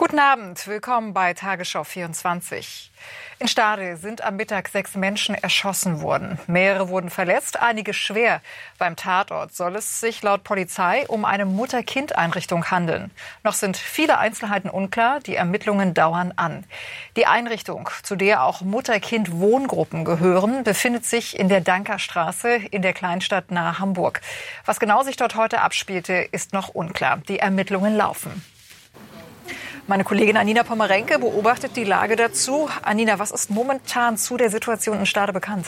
Guten Abend, willkommen bei Tagesschau 24. In Stade sind am Mittag 6 Menschen erschossen worden. Mehrere wurden verletzt, einige schwer. Beim Tatort soll es sich laut Polizei um eine Mutter-Kind-Einrichtung handeln. Noch sind viele Einzelheiten unklar, die Ermittlungen dauern an. Die Einrichtung, zu der auch Mutter-Kind-Wohngruppen gehören, befindet sich in der Dankerstraße in der Kleinstadt nahe Hamburg. Was genau sich dort heute abspielte, ist noch unklar. Die Ermittlungen laufen. Meine Kollegin Anina Pommerenke beobachtet die Lage dazu. Anina, was ist momentan zu der Situation in Stade bekannt?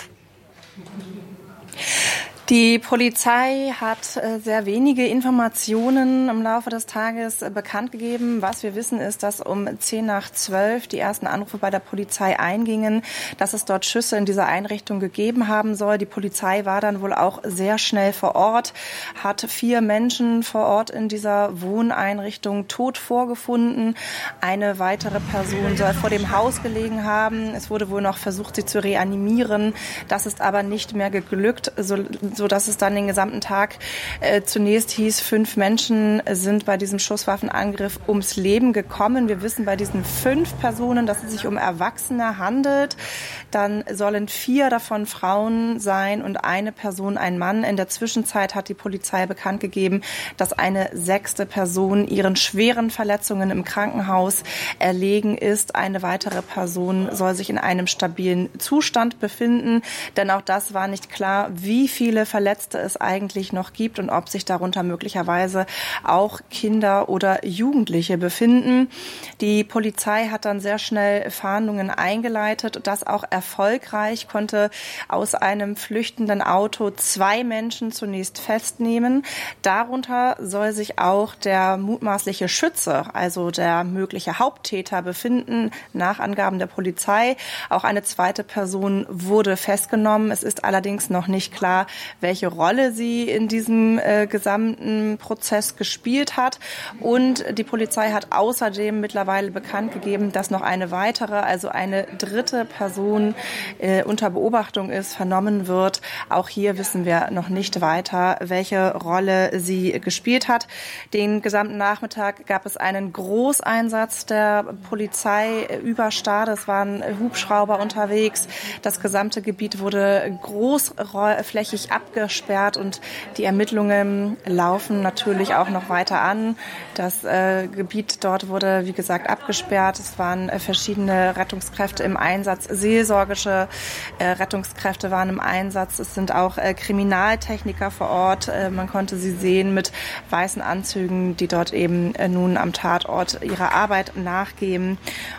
Die Polizei hat sehr wenige Informationen im Laufe des Tages bekannt gegeben. Was wir wissen, ist, dass um 10:10 die ersten Anrufe bei der Polizei eingingen, dass es dort Schüsse in dieser Einrichtung gegeben haben soll. Die Polizei war dann wohl auch sehr schnell vor Ort, hat 4 Menschen vor Ort in dieser Wohneinrichtung tot vorgefunden. Eine weitere Person soll vor dem Haus gelegen haben. Es wurde wohl noch versucht, sie zu reanimieren. Das ist aber nicht mehr geglückt, so dass es dann den gesamten Tag zunächst hieß, 5 Menschen sind bei diesem Schusswaffenangriff ums Leben gekommen. Wir wissen bei diesen 5 Personen, dass es sich um Erwachsene handelt. Dann sollen 4 davon Frauen sein und eine Person ein Mann. In der Zwischenzeit hat die Polizei bekannt gegeben, dass eine 6. Person ihren schweren Verletzungen im Krankenhaus erlegen ist. Eine weitere Person soll sich in einem stabilen Zustand befinden. Denn auch das war nicht klar, wie viele Verletzte es eigentlich noch gibt und ob sich darunter möglicherweise auch Kinder oder Jugendliche befinden. Die Polizei hat dann sehr schnell Fahndungen eingeleitet. Das auch erfolgreich, konnte aus einem flüchtenden Auto 2 Menschen zunächst festnehmen. Darunter soll sich auch der mutmaßliche Schütze, also der mögliche Haupttäter, befinden, nach Angaben der Polizei. Auch eine zweite Person wurde festgenommen. Es ist allerdings noch nicht klar, welche Rolle sie in diesem gesamten Prozess gespielt hat. Und die Polizei hat außerdem mittlerweile bekannt gegeben, dass noch eine weitere, also eine 3. Person unter Beobachtung ist, vernommen wird. Auch hier wissen wir noch nicht weiter, welche Rolle sie gespielt hat. Den gesamten Nachmittag gab es einen Großeinsatz der Polizei über Stade. Es waren Hubschrauber unterwegs. Das gesamte Gebiet wurde großflächig abgesperrt und die Ermittlungen laufen natürlich auch noch weiter an. Das Gebiet dort wurde, wie gesagt, abgesperrt. Es waren verschiedene Rettungskräfte im Einsatz, seelsorgische Rettungskräfte waren im Einsatz. Es sind auch Kriminaltechniker vor Ort. Man konnte sie sehen mit weißen Anzügen, die dort eben nun am Tatort ihrer Arbeit nachgehen.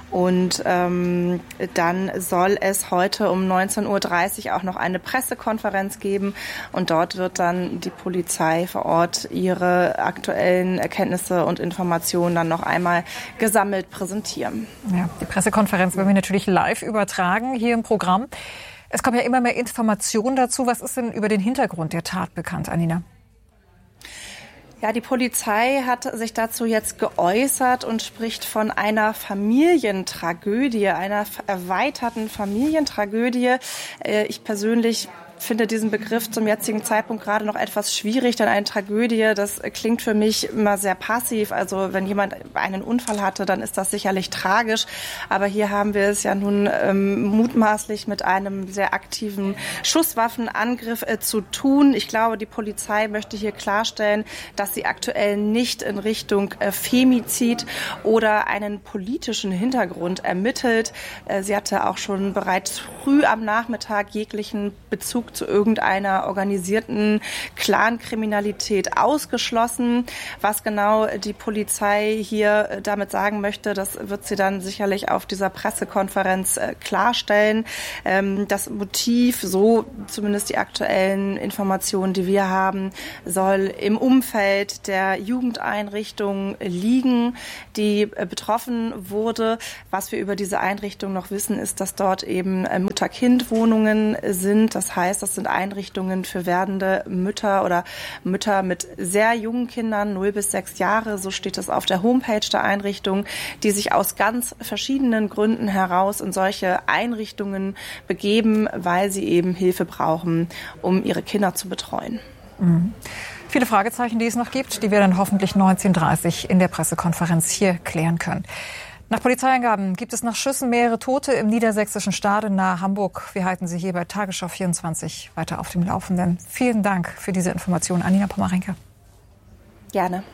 Und dann soll es heute um 19:30 Uhr auch noch eine Pressekonferenz geben. Und dort wird dann die Polizei vor Ort ihre aktuellen Erkenntnisse und Informationen dann noch einmal gesammelt präsentieren. Ja, die Pressekonferenz werden wir natürlich live übertragen hier im Programm. Es kommen ja immer mehr Informationen dazu. Was ist denn über den Hintergrund der Tat bekannt, Anina? Ja, die Polizei hat sich dazu jetzt geäußert und spricht von einer Familientragödie, einer erweiterten Familientragödie. Ich persönlich finde diesen Begriff zum jetzigen Zeitpunkt gerade noch etwas schwierig, denn eine Tragödie, das klingt für mich immer sehr passiv. Also wenn jemand einen Unfall hatte, dann ist das sicherlich tragisch. Aber hier haben wir es ja nun mutmaßlich mit einem sehr aktiven Schusswaffenangriff zu tun. Ich glaube, die Polizei möchte hier klarstellen, dass sie aktuell nicht in Richtung Femizid oder einen politischen Hintergrund ermittelt. Sie hatte auch schon bereits früh am Nachmittag jeglichen Bezug zu irgendeiner organisierten Clankriminalität ausgeschlossen. Was genau die Polizei hier damit sagen möchte, das wird sie dann sicherlich auf dieser Pressekonferenz klarstellen. Das Motiv, so zumindest die aktuellen Informationen, die wir haben, soll im Umfeld der Jugendeinrichtung liegen, die betroffen wurde. Was wir über diese Einrichtung noch wissen, ist, dass dort eben Mutter-Kind-Wohnungen sind. Das heißt, das sind Einrichtungen für werdende Mütter oder Mütter mit sehr jungen Kindern, 0 bis 6 Jahre. So steht es auf der Homepage der Einrichtung, die sich aus ganz verschiedenen Gründen heraus in solche Einrichtungen begeben, weil sie eben Hilfe brauchen, um ihre Kinder zu betreuen. Mhm. Viele Fragezeichen, die es noch gibt, die wir dann hoffentlich 19:30 in der Pressekonferenz hier klären können. Nach Polizeiangaben gibt es nach Schüssen mehrere Tote im niedersächsischen Stade nahe Hamburg. Wir halten Sie hier bei Tagesschau 24 weiter auf dem Laufenden. Vielen Dank für diese Information, Anina Pommerenke. Gerne.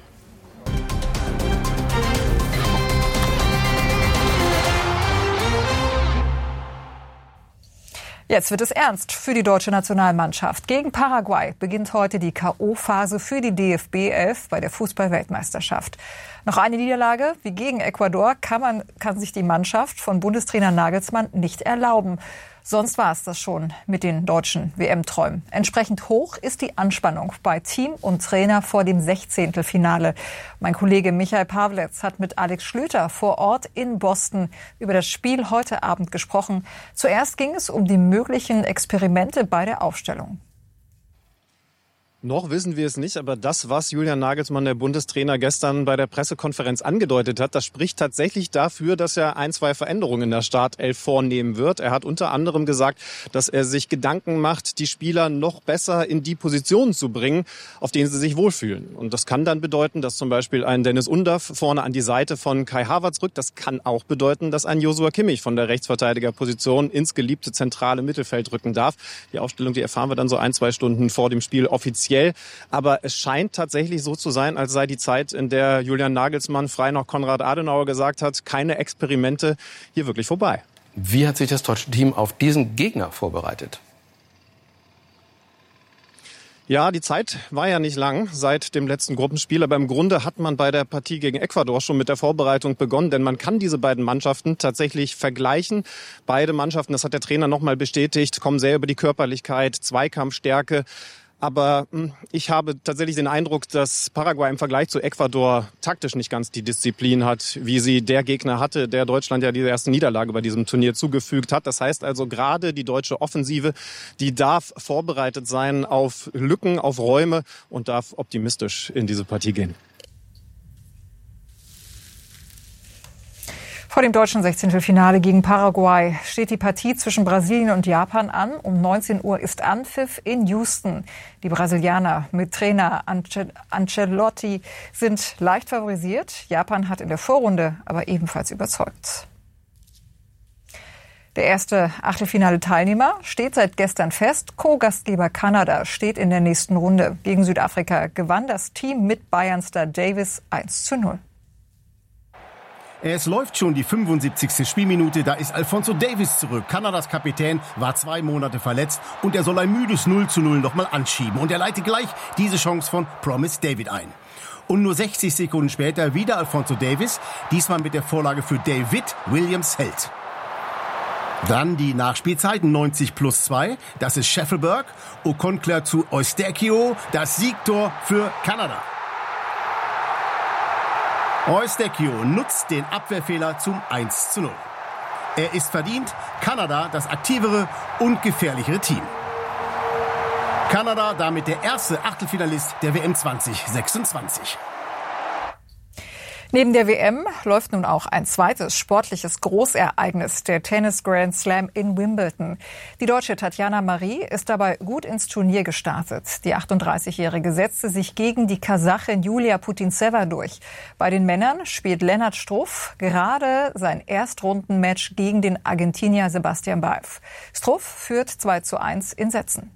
Jetzt wird es ernst für die deutsche Nationalmannschaft. Gegen Paraguay beginnt heute die K.O.-Phase für die DFB 11 bei der Fußball-Weltmeisterschaft. Noch eine Niederlage wie gegen Ecuador kann sich die Mannschaft von Bundestrainer Nagelsmann nicht erlauben. Sonst war es das schon mit den deutschen WM-Träumen. Entsprechend hoch ist die Anspannung bei Team und Trainer vor dem 16. Finale. Mein Kollege Michael Pawletz hat mit Alex Schlüter vor Ort in Boston über das Spiel heute Abend gesprochen. Zuerst ging es um die möglichen Experimente bei der Aufstellung. Noch wissen wir es nicht, aber das, was Julian Nagelsmann, der Bundestrainer, gestern bei der Pressekonferenz angedeutet hat, das spricht tatsächlich dafür, dass er 1, 2 Veränderungen in der Startelf vornehmen wird. Er hat unter anderem gesagt, dass er sich Gedanken macht, die Spieler noch besser in die Positionen zu bringen, auf denen sie sich wohlfühlen. Und das kann dann bedeuten, dass zum Beispiel ein Dennis Undav vorne an die Seite von Kai Havertz rückt. Das kann auch bedeuten, dass ein Joshua Kimmich von der Rechtsverteidigerposition ins geliebte zentrale Mittelfeld rücken darf. Die Aufstellung, die erfahren wir dann so 1, 2 Stunden vor dem Spiel offiziell. Aber es scheint tatsächlich so zu sein, als sei die Zeit, in der Julian Nagelsmann frei nach Konrad Adenauer gesagt hat, keine Experimente, hier wirklich vorbei. Wie hat sich das deutsche Team auf diesen Gegner vorbereitet? Ja, die Zeit war ja nicht lang seit dem letzten Gruppenspiel, aber im Grunde hat man bei der Partie gegen Ecuador schon mit der Vorbereitung begonnen, denn man kann diese beiden Mannschaften tatsächlich vergleichen. Beide Mannschaften, das hat der Trainer nochmal bestätigt, kommen sehr über die Körperlichkeit, Zweikampfstärke. Aber ich habe tatsächlich den Eindruck, dass Paraguay im Vergleich zu Ecuador taktisch nicht ganz die Disziplin hat, wie sie der Gegner hatte, der Deutschland ja die erste Niederlage bei diesem Turnier zugefügt hat. Das heißt also, gerade die deutsche Offensive, die darf vorbereitet sein auf Lücken, auf Räume und darf optimistisch in diese Partie gehen. Vor dem deutschen 16. Finale gegen Paraguay steht die Partie zwischen Brasilien und Japan an. Um 19 Uhr ist Anpfiff in Houston. Die Brasilianer mit Trainer Ancelotti sind leicht favorisiert. Japan hat in der Vorrunde aber ebenfalls überzeugt. Der erste Achtelfinale-Teilnehmer steht seit gestern fest. Co-Gastgeber Kanada steht in der nächsten Runde. Gegen Südafrika gewann das Team mit Bayern-Star Davis 1:0. Es läuft schon die 75. Spielminute, da ist Alphonso Davies zurück. Kanadas Kapitän war 2 Monate verletzt und er soll ein müdes 0:0 nochmal anschieben. Und er leitet gleich diese Chance von Promise David ein. Und nur 60 Sekunden später wieder Alphonso Davies, diesmal mit der Vorlage für David Williams-Held. Dann die Nachspielzeit 90+2, das ist Scheffelberg. Okonkler zu Eustáquio, das Siegtor für Kanada. Eustáquio nutzt den Abwehrfehler zum 1:0. Er ist verdient Kanada das aktivere und gefährlichere Team. Kanada damit der erste Achtelfinalist der WM 2026. Neben der WM läuft nun auch ein zweites sportliches Großereignis, der Tennis Grand Slam in Wimbledon. Die Deutsche Tatjana Marie ist dabei gut ins Turnier gestartet. Die 38-Jährige setzte sich gegen die Kasachin Julia Putintseva durch. Bei den Männern spielt Lennart Struff gerade sein Erstrundenmatch gegen den Argentinier Sebastian Baez. Struff führt 2:1 in Sätzen.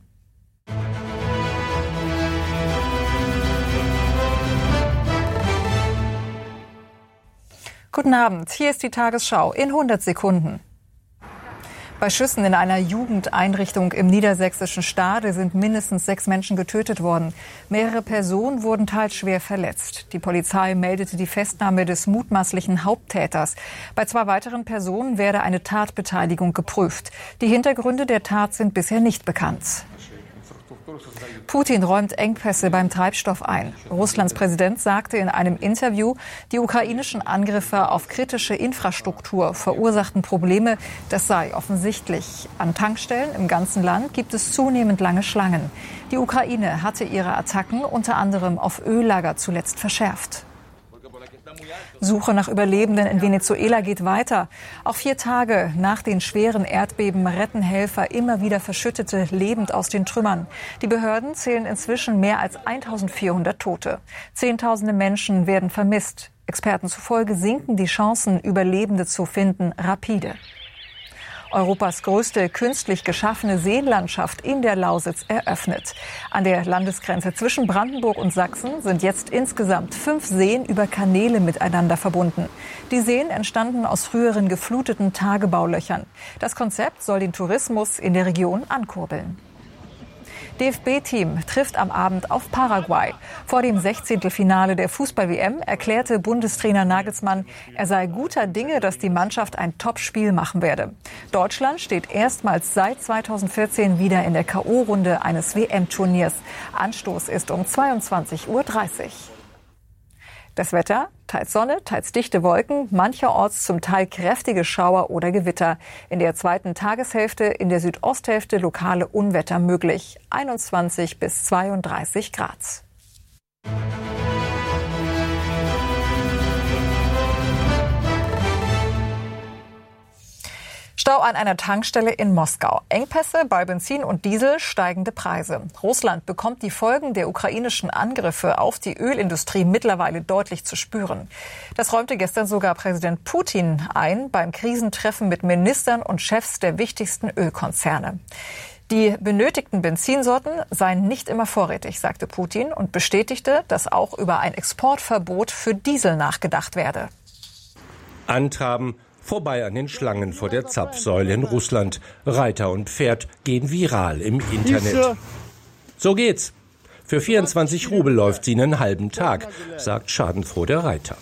Guten Abend, hier ist die Tagesschau in 100 Sekunden. Bei Schüssen in einer Jugendeinrichtung im niedersächsischen Stade sind mindestens 6 Menschen getötet worden. Mehrere Personen wurden teils schwer verletzt. Die Polizei meldete die Festnahme des mutmaßlichen Haupttäters. Bei 2 weiteren Personen werde eine Tatbeteiligung geprüft. Die Hintergründe der Tat sind bisher nicht bekannt. Putin räumt Engpässe beim Treibstoff ein. Russlands Präsident sagte in einem Interview, die ukrainischen Angriffe auf kritische Infrastruktur verursachten Probleme. Das sei offensichtlich. An Tankstellen im ganzen Land gibt es zunehmend lange Schlangen. Die Ukraine hatte ihre Attacken unter anderem auf Öllager zuletzt verschärft. Suche nach Überlebenden in Venezuela geht weiter. Auch 4 Tage nach den schweren Erdbeben retten Helfer immer wieder Verschüttete lebend aus den Trümmern. Die Behörden zählen inzwischen mehr als 1400 Tote. Zehntausende Menschen werden vermisst. Experten zufolge sinken die Chancen, Überlebende zu finden, rapide. Europas größte künstlich geschaffene Seenlandschaft in der Lausitz eröffnet. An der Landesgrenze zwischen Brandenburg und Sachsen sind jetzt insgesamt 5 Seen über Kanäle miteinander verbunden. Die Seen entstanden aus früheren gefluteten Tagebaulöchern. Das Konzept soll den Tourismus in der Region ankurbeln. DFB-Team trifft am Abend auf Paraguay. Vor dem 16. Finale der Fußball-WM erklärte Bundestrainer Nagelsmann, er sei guter Dinge, dass die Mannschaft ein Top-Spiel machen werde. Deutschland steht erstmals seit 2014 wieder in der K.O.-Runde eines WM-Turniers. Anstoß ist um 22:30 Uhr. Das Wetter, teils Sonne, teils dichte Wolken, mancherorts zum Teil kräftige Schauer oder Gewitter. In der zweiten Tageshälfte in der Südosthälfte lokale Unwetter möglich. 21 bis 32 Grad. Stau an einer Tankstelle in Moskau. Engpässe bei Benzin und Diesel, steigende Preise. Russland bekommt die Folgen der ukrainischen Angriffe auf die Ölindustrie mittlerweile deutlich zu spüren. Das räumte gestern sogar Präsident Putin ein beim Krisentreffen mit Ministern und Chefs der wichtigsten Ölkonzerne. Die benötigten Benzinsorten seien nicht immer vorrätig, sagte Putin und bestätigte, dass auch über ein Exportverbot für Diesel nachgedacht werde. Antraben. Vorbei an den Schlangen vor der Zapfsäule in Russland. Reiter und Pferd gehen viral im Internet. So geht's. Für 24 Rubel läuft sie einen halben Tag, sagt schadenfroh der Reiter.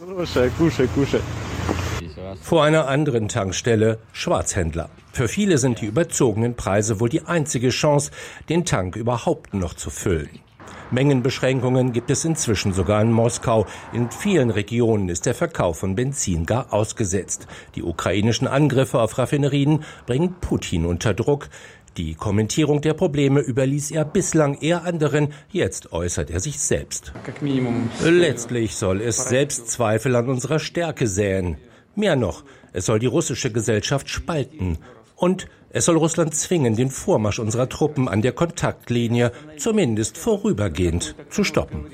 Vor einer anderen Tankstelle Schwarzhändler. Für viele sind die überzogenen Preise wohl die einzige Chance, den Tank überhaupt noch zu füllen. Mengenbeschränkungen gibt es inzwischen sogar in Moskau. In vielen Regionen ist der Verkauf von Benzin gar ausgesetzt. Die ukrainischen Angriffe auf Raffinerien bringen Putin unter Druck. Die Kommentierung der Probleme überließ er bislang eher anderen. Jetzt äußert er sich selbst. Letztlich soll es Selbstzweifel an unserer Stärke säen. Mehr noch, es soll die russische Gesellschaft spalten. Und es soll Russland zwingen, den Vormarsch unserer Truppen an der Kontaktlinie zumindest vorübergehend zu stoppen.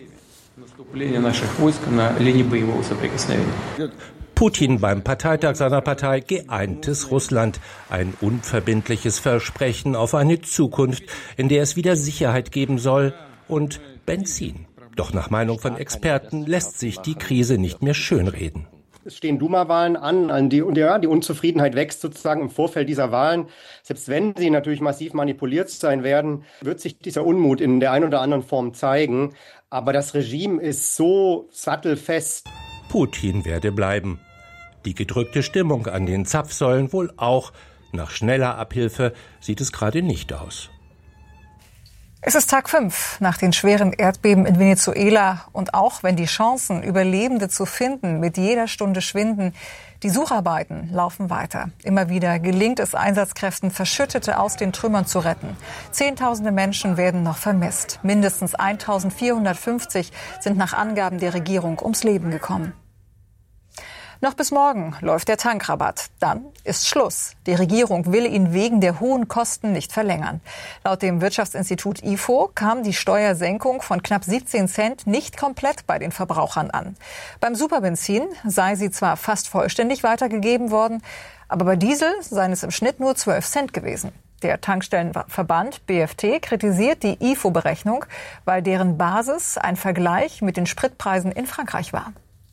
Putin beim Parteitag seiner Partei Geeintes Russland. Ein unverbindliches Versprechen auf eine Zukunft, in der es wieder Sicherheit geben soll und Benzin. Doch nach Meinung von Experten lässt sich die Krise nicht mehr schönreden. Es stehen Duma-Wahlen an und die Unzufriedenheit wächst sozusagen im Vorfeld dieser Wahlen. Selbst wenn sie natürlich massiv manipuliert sein werden, wird sich dieser Unmut in der einen oder anderen Form zeigen. Aber das Regime ist so sattelfest. Putin werde bleiben. Die gedrückte Stimmung an den Zapfsäulen wohl auch. Nach schneller Abhilfe sieht es gerade nicht aus. Es ist Tag 5 nach den schweren Erdbeben in Venezuela. Und auch wenn die Chancen, Überlebende zu finden, mit jeder Stunde schwinden, die Sucharbeiten laufen weiter. Immer wieder gelingt es Einsatzkräften, Verschüttete aus den Trümmern zu retten. Zehntausende Menschen werden noch vermisst. Mindestens 1450 sind nach Angaben der Regierung ums Leben gekommen. Noch bis morgen läuft der Tankrabatt. Dann ist Schluss. Die Regierung will ihn wegen der hohen Kosten nicht verlängern. Laut dem Wirtschaftsinstitut IFO kam die Steuersenkung von knapp 17 Cent nicht komplett bei den Verbrauchern an. Beim Superbenzin sei sie zwar fast vollständig weitergegeben worden, aber bei Diesel seien es im Schnitt nur 12 Cent gewesen. Der Tankstellenverband BFT kritisiert die IFO-Berechnung, weil deren Basis ein Vergleich mit den Spritpreisen in Frankreich war.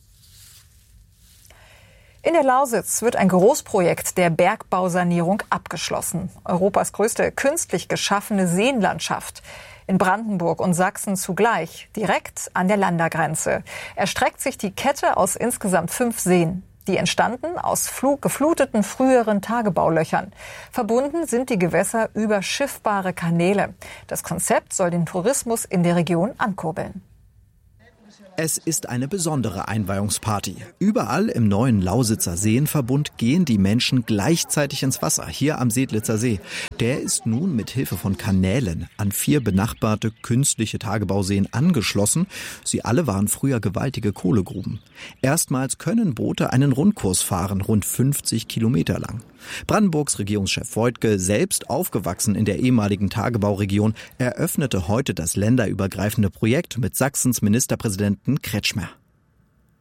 In der Lausitz wird ein Großprojekt der Bergbausanierung abgeschlossen. Europas größte künstlich geschaffene Seenlandschaft. In Brandenburg und Sachsen zugleich, direkt an der Ländergrenze. Erstreckt sich die Kette aus insgesamt 5 Seen. Die entstanden aus gefluteten früheren Tagebaulöchern. Verbunden sind die Gewässer über schiffbare Kanäle. Das Konzept soll den Tourismus in der Region ankurbeln. Es ist eine besondere Einweihungsparty. Überall im neuen Lausitzer Seenverbund gehen die Menschen gleichzeitig ins Wasser, hier am Sedlitzer See. Der ist nun mit Hilfe von Kanälen an 4 benachbarte künstliche Tagebauseen angeschlossen. Sie alle waren früher gewaltige Kohlegruben. Erstmals können Boote einen Rundkurs fahren, rund 50 Kilometer lang. Brandenburgs Regierungschef Woidke, selbst aufgewachsen in der ehemaligen Tagebauregion, eröffnete heute das länderübergreifende Projekt mit Sachsens Ministerpräsidenten Kretschmer.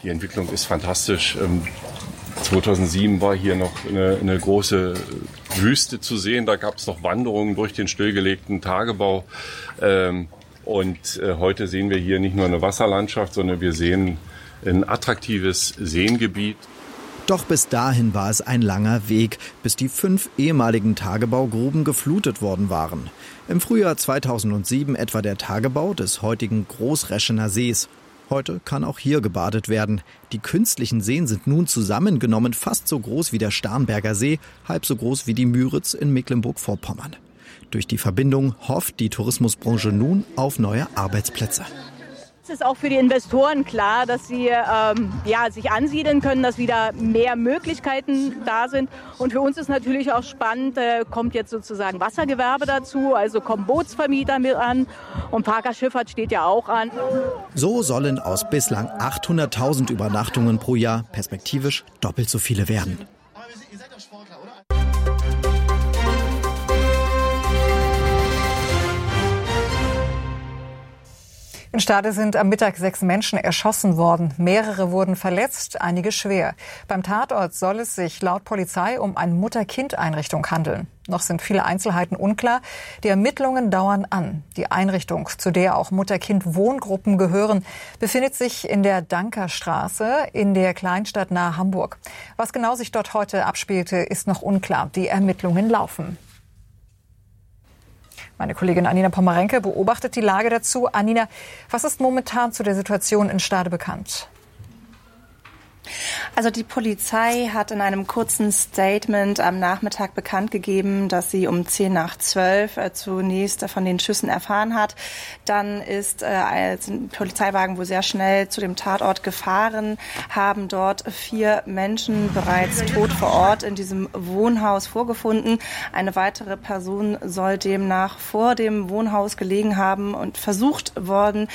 Die Entwicklung ist fantastisch. 2007 war hier noch eine große Wüste zu sehen. Da gab es noch Wanderungen durch den stillgelegten Tagebau. Und heute sehen wir hier nicht nur eine Wasserlandschaft, sondern wir sehen ein attraktives Seengebiet. Doch bis dahin war es ein langer Weg, bis die 5 ehemaligen Tagebaugruben geflutet worden waren. Im Frühjahr 2007 etwa der Tagebau des heutigen Großreschener Sees. Heute kann auch hier gebadet werden. Die künstlichen Seen sind nun zusammengenommen fast so groß wie der Starnberger See, halb so groß wie die Müritz in Mecklenburg-Vorpommern. Durch die Verbindung hofft die Tourismusbranche nun auf neue Arbeitsplätze. Es ist auch für die Investoren klar, dass sie sich ansiedeln können, dass wieder mehr Möglichkeiten da sind. Und für uns ist natürlich auch spannend, kommt jetzt sozusagen Wassergewerbe dazu, also kommen Bootsvermieter mit an und Parkerschifffahrt steht ja auch an. So sollen aus bislang 800.000 Übernachtungen pro Jahr perspektivisch doppelt so viele werden. In Stade sind am Mittag 6 Menschen erschossen worden. Mehrere wurden verletzt, einige schwer. Beim Tatort soll es sich laut Polizei um eine Mutter-Kind-Einrichtung handeln. Noch sind viele Einzelheiten unklar. Die Ermittlungen dauern an. Die Einrichtung, zu der auch Mutter-Kind-Wohngruppen gehören, befindet sich in der Dankerstraße in der Kleinstadt nahe Hamburg. Was genau sich dort heute abspielte, ist noch unklar. Die Ermittlungen laufen. Meine Kollegin Anina Pommerenke beobachtet die Lage dazu. Anina, was ist momentan zu der Situation in Stade bekannt? Also die Polizei hat in einem kurzen Statement am Nachmittag bekannt gegeben, dass sie um 10:10 zunächst von den Schüssen erfahren hat. Dann ist ein Polizeiwagen wohl sehr schnell zu dem Tatort gefahren, haben dort 4 Menschen bereits tot vor Ort in diesem Wohnhaus vorgefunden. Eine weitere Person soll demnach vor dem Wohnhaus gelegen haben und versucht worden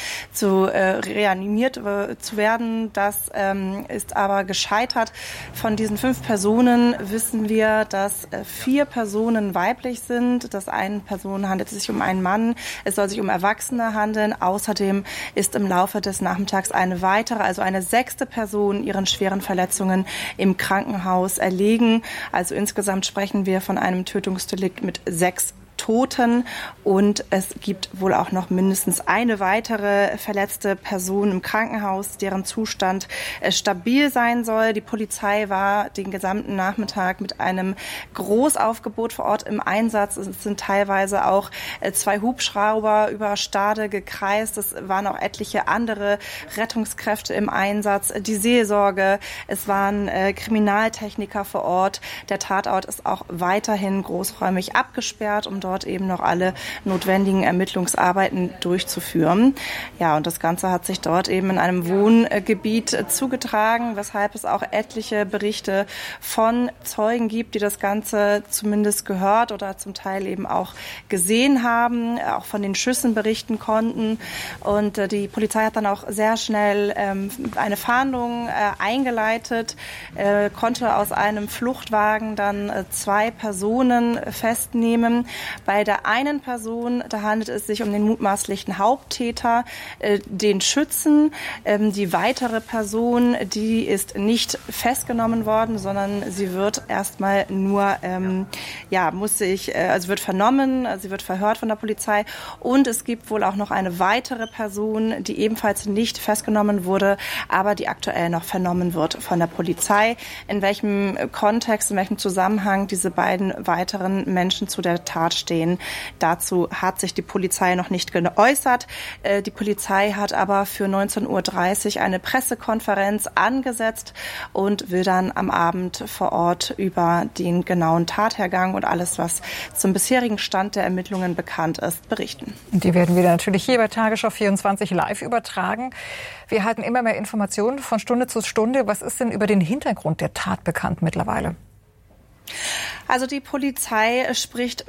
reanimiert zu werden. Das ist aber gescheitert. Von diesen 5 Personen wissen wir, dass 4 Personen weiblich sind. Das eine Person handelt es sich um einen Mann. Es soll sich um Erwachsene handeln. Außerdem ist im Laufe des Nachmittags eine weitere, also eine 6. Person ihren schweren Verletzungen im Krankenhaus erlegen. Also insgesamt sprechen wir von einem Tötungsdelikt mit 6 Toten und es gibt wohl auch noch mindestens eine weitere verletzte Person im Krankenhaus, deren Zustand stabil sein soll. Die Polizei war den gesamten Nachmittag mit einem Großaufgebot vor Ort im Einsatz. Es sind teilweise auch 2 Hubschrauber über Stade gekreist. Es waren auch etliche andere Rettungskräfte im Einsatz. Die Seelsorge, es waren Kriminaltechniker vor Ort. Der Tatort ist auch weiterhin großräumig abgesperrt, um dort eben noch alle notwendigen Ermittlungsarbeiten durchzuführen. Ja, und das Ganze hat sich dort eben in einem Wohngebiet zugetragen, weshalb es auch etliche Berichte von Zeugen gibt, die das Ganze zumindest gehört oder zum Teil eben auch gesehen haben, auch von den Schüssen berichten konnten. Und die Polizei hat dann auch sehr schnell eine Fahndung eingeleitet, konnte aus einem Fluchtwagen dann 2 Personen festnehmen. Bei der einen Person, da handelt es sich um den mutmaßlichen Haupttäter, den Schützen. Die weitere Person, die ist nicht festgenommen worden, sondern sie wird erstmal nur, wird vernommen, sie wird verhört von der Polizei. Und es gibt wohl auch noch eine weitere Person, die ebenfalls nicht festgenommen wurde, aber die aktuell noch vernommen wird von der Polizei. In welchem Kontext, in welchem Zusammenhang diese beiden weiteren Menschen zu der Tat stehen, dazu hat sich die Polizei noch nicht geäußert. Die Polizei hat aber für 19:30 Uhr eine Pressekonferenz angesetzt und will dann am Abend vor Ort über den genauen Tathergang und alles, was zum bisherigen Stand der Ermittlungen bekannt ist, berichten. Die werden wir natürlich hier bei Tagesschau 24 live übertragen. Wir erhalten immer mehr Informationen von Stunde zu Stunde. Was ist denn über den Hintergrund der Tat bekannt mittlerweile? Also die Polizei spricht